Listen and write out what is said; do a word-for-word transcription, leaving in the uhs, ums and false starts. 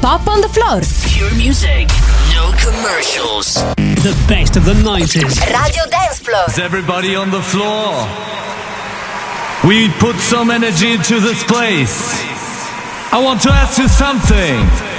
Pop on the Floor. Pure music, no commercials. The best of the nineties. Radio Dance Floor. Is everybody on the floor? We put some energy into this place. I want to ask you something.